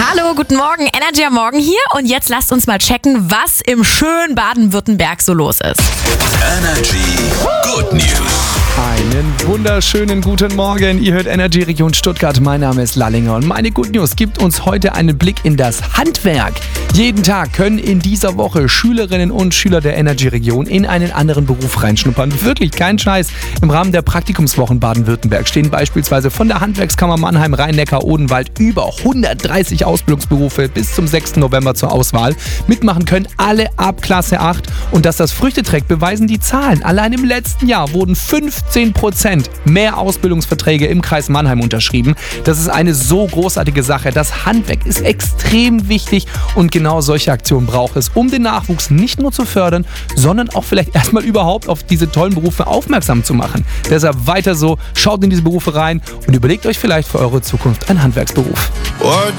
Hallo, guten Morgen, Energy am Morgen hier und jetzt lasst uns mal checken, was im schönen Baden-Württemberg so los ist. Energy Good News. Einen wunderschönen guten Morgen. Ihr hört Energy Region Stuttgart. Mein Name ist Lallinger und meine Good News gibt uns heute einen Blick in das Handwerk. Jeden Tag können in dieser Woche Schülerinnen und Schüler der Energy Region in einen anderen Beruf reinschnuppern. Wirklich kein Scheiß. Im Rahmen der Praktikumswochen Baden-Württemberg stehen beispielsweise von der Handwerkskammer Mannheim, Rhein-Neckar-Odenwald über 130 Ausbildungsberufe bis zum 6. November zur Auswahl. Mitmachen können alle ab Klasse 8. Und dass das Früchte trägt, beweisen die Zahlen. Allein im letzten Jahr wurden 15% mehr Ausbildungsverträge im Kreis Mannheim unterschrieben. Das ist eine so großartige Sache. Das Handwerk ist extrem wichtig und genau solche Aktionen braucht es, um den Nachwuchs nicht nur zu fördern, sondern auch vielleicht erstmal überhaupt auf diese tollen Berufe aufmerksam zu machen. Deshalb weiter so, schaut in diese Berufe rein und überlegt euch vielleicht für eure Zukunft einen Handwerksberuf.